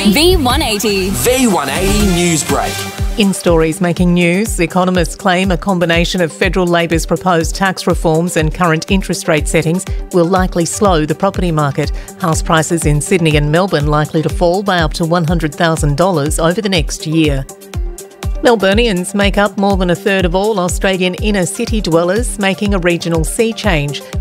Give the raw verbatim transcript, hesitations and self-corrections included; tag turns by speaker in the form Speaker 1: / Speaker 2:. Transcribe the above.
Speaker 1: V one eighty.
Speaker 2: V one eighty Newsbreak.
Speaker 3: In stories making news, economists claim a combination of federal Labor's proposed tax reforms and current interest rate settings will likely slow the property market. House prices in Sydney and Melbourne likely to fall by up to one hundred thousand dollars over the next year. Melburnians make up more than a third of all Australian inner city dwellers, making a regional sea change.